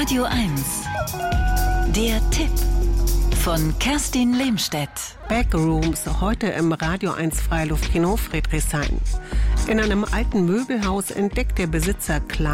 Radio 1. Der Tipp von Kerstin Lehmstedt. Backrooms, heute im Radio 1 Freiluftkino Friedrichshain. In einem alten Möbelhaus entdeckt der Besitzer